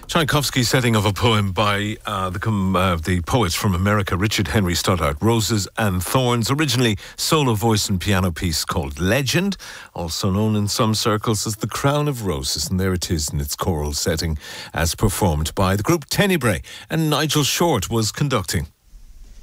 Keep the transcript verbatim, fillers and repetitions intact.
Tchaikovsky's setting of a poem by uh, the, com- uh, the poet from America, Richard Henry Stoddart, Roses and Thorns, originally solo voice and piano piece called Legend, also known in some circles as The Crown of Roses. And there it is in its choral setting as performed by the group Tenebrae, and Nigel Short was conducting.